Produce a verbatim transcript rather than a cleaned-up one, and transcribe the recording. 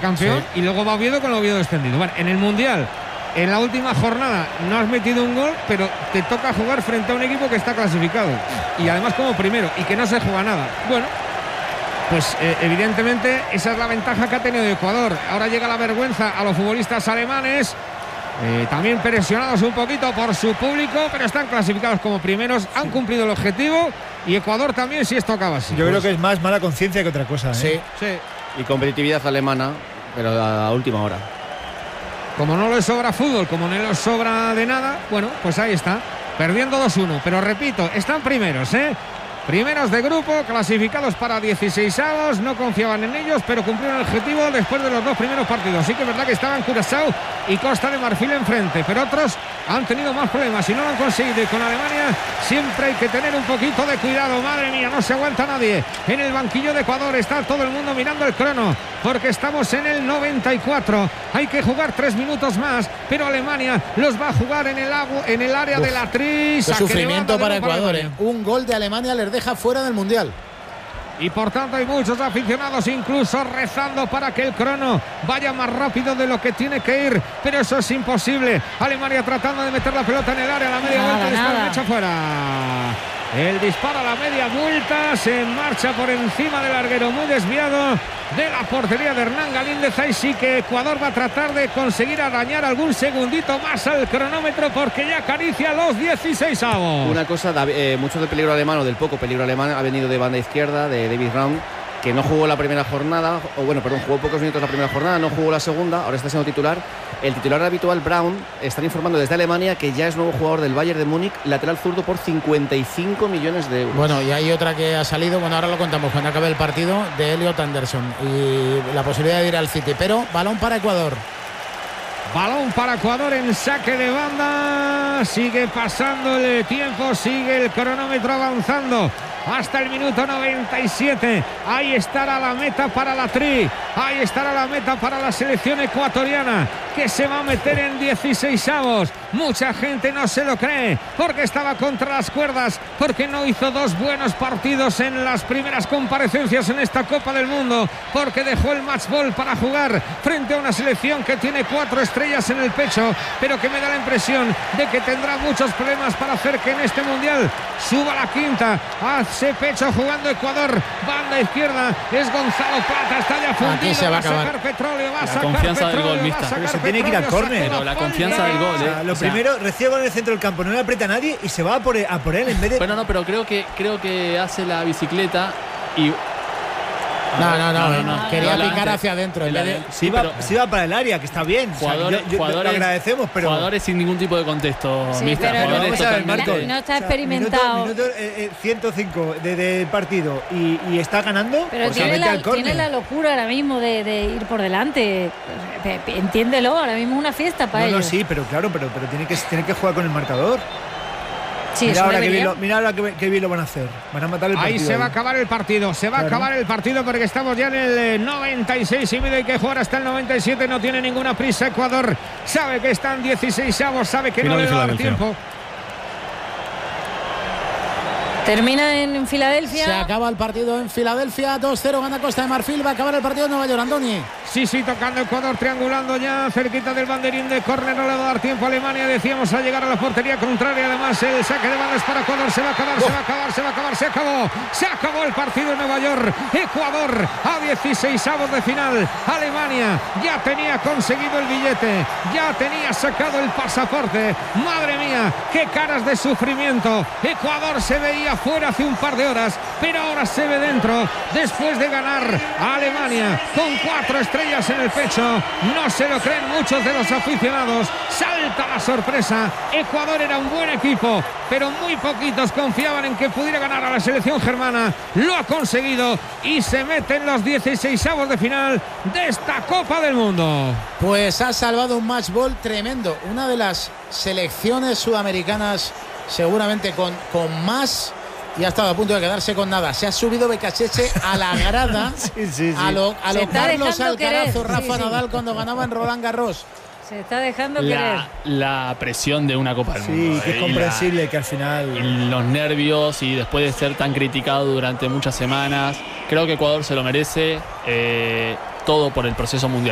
campeón, sí. Y luego va Oviedo con el Oviedo descendido. Bueno, en el Mundial, en la última jornada no has metido un gol, pero te toca jugar frente a un equipo que está clasificado y además como primero y que no se juega nada. Bueno, pues eh, evidentemente esa es la ventaja que ha tenido Ecuador. Ahora llega la vergüenza a los futbolistas alemanes, eh, también presionados un poquito por su público, pero están clasificados como primeros, han cumplido el objetivo, y Ecuador también, si esto acaba así. Yo pues, creo que es más mala conciencia que otra cosa, ¿eh? Sí, sí. Y competitividad alemana, pero a última hora. Como no les sobra fútbol, como no les sobra de nada, bueno, pues ahí está, perdiendo dos uno, pero repito, están primeros, ¿eh? Primeros de grupo, clasificados para dieciseisavos, no confiaban en ellos, pero cumplieron el objetivo después de los dos primeros partidos. Sí que es verdad que estaban Curazao y Costa de Marfil enfrente, pero otros han tenido más problemas y no lo han conseguido. Y con Alemania siempre hay que tener un poquito de cuidado. Madre mía, no se aguanta nadie. En el banquillo de Ecuador está todo el mundo mirando el crono, porque estamos en el noventa y cuatro. Hay que jugar tres minutos más, pero Alemania los va a jugar en el, agua, en el área Uf, de la tris. Qué sufrimiento para Ecuador, ¿eh? Un gol de Alemania les deja fuera del Mundial. Y por tanto hay muchos aficionados incluso rezando para que el crono vaya más rápido de lo que tiene que ir, pero eso es imposible. Alemania tratando de meter la pelota en el área, la media nada, vuelta, disparo hecho fuera. El disparo a la media vuelta, se marcha por encima del larguero, muy desviado de la portería de Hernán Galíndez. Ahí sí que Ecuador va a tratar de conseguir arañar algún segundito más al cronómetro, porque ya acaricia los dieciseisavos. Una cosa, eh, mucho del peligro alemán o del poco peligro alemán ha venido de banda izquierda, de David Raum, que no jugó la primera jornada, o bueno, perdón, jugó pocos minutos la primera jornada, no jugó la segunda, ahora está siendo titular. El titular habitual, Braun, están informando desde Alemania que ya es nuevo jugador del Bayern de Múnich, lateral zurdo por cincuenta y cinco millones de euros. Bueno, y hay otra que ha salido, bueno, ahora lo contamos cuando acabe el partido, de Elliot Anderson, y la posibilidad de ir al City, pero balón para Ecuador. Balón para Ecuador en saque de banda. Sigue pasando el tiempo, sigue el cronómetro avanzando hasta el minuto noventa y siete. Ahí estará la meta para la Tri. Ahí estará la meta para la selección ecuatoriana, que se va a meter en dieciseisavos. Mucha gente no se lo cree, porque estaba contra las cuerdas, porque no hizo dos buenos partidos en las primeras comparecencias en esta Copa del Mundo, porque dejó el match ball para jugar frente a una selección que tiene cuatro estrellas en el pecho, pero que me da la impresión de que tendrá muchos problemas para hacer que en este Mundial suba la quinta. Hace pecho jugando Ecuador, banda izquierda, es Gonzalo Plata, está ya fundido. Aquí se va a acabar. Va a sacar petróleo, va a la sacar confianza petróleo, del gol, mixta. Pero se tiene que ir al córner. Pero la confianza del gol, ¿eh? O sea, lo o sea, primero, recibe con el centro del campo, no le aprieta a nadie y se va a por él, a por él en vez de. Bueno, no, pero creo que creo que hace la bicicleta y. No, no, no, no, no. Quería no, picar la, hacia adentro. La, de... Sí, va, sí va para el área, que está bien. Jugadores, o sea, yo, yo jugadores, lo agradecemos, pero. Jugadores sin ningún tipo de contexto. Sí, Mister, pero jugadores vamos a ver, totalmente- Marco. no está experimentado. Minuto, minuto eh, eh, ciento cinco de, de partido y, y está ganando. Pero pues tiene, se mete la, al córner. tiene la locura ahora mismo de, de ir por delante. Entiéndelo, ahora mismo es una fiesta para No, no, ellos. sí, pero claro, pero, pero tiene, que, tiene que jugar con el marcador. Sí, mira eso ahora, que debería. bien, lo, mira ahora que, que bien lo van a hacer. Van a matar el partido. Ahí se va a acabar el partido, se va Claro. a acabar el partido, porque estamos ya en el eh, noventa y seis y medio, hay que jugar hasta el noventa y siete, no tiene ninguna prisa Ecuador, sabe que están dieciseisavos, sabe que Final no de le va a dar Filadelfia. tiempo. Termina en Filadelfia. Se acaba el partido en Filadelfia, dos cero gana Costa de Marfil, va a acabar el partido en Nueva York, Andoni. Sí, sí, tocando Ecuador, triangulando ya cerquita del banderín de córner, no le va a dar tiempo a Alemania, decíamos, a llegar a la portería contraria. Además el saque de banda es para Ecuador, se va a acabar, se va a acabar, se va a acabar, se acabó, se acabó el partido en Nueva York. Ecuador a dieciseisavos de final. Alemania ya tenía conseguido el billete, ya tenía sacado el pasaporte. Madre mía, qué caras de sufrimiento. Ecuador se veía fuera hace un par de horas, pero ahora se ve dentro, después de ganar a Alemania con cuatro estrellas en el pecho. No se lo creen muchos de los aficionados. Salta la sorpresa. Ecuador era un buen equipo, pero muy poquitos confiaban en que pudiera ganar a la selección germana. Lo ha conseguido y se mete en los dieciseisavos de final de esta Copa del Mundo. Pues ha salvado un match ball tremendo. Una de las selecciones sudamericanas seguramente con, con más, y ha estado a punto de quedarse con nada. Se ha subido Becachese a la grada, sí, sí, sí. a lo, a Se lo está Carlos dejando Alcaraz o querer. Rafa Sí, sí. Nadal cuando ganaban Roland Garros. Se está dejando querer. la, la presión de una Copa del Sí, Mundo. que es eh, y comprensible la- que al final. y los nervios, y después de ser tan criticado durante muchas semanas, creo que Ecuador se lo merece, eh, todo por el proceso mundial.